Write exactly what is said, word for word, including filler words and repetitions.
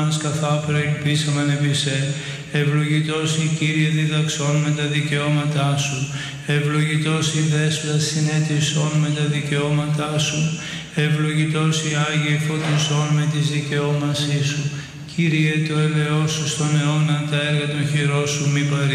μας, καθά προελπίσαμεν επί σε. Ευλογητός η Κύριε διδαξών με τα δικαιώματά σου. Ευλογητός η Δέσποινα συνέτησών με τα δικαιώματά σου. Ευλογητός η Άγιε φωτισών με τις δικαιώμασή σου. Κύριε, το ελαιός σου στον αιώνα, τα έργα των χειρών σου μη παρή.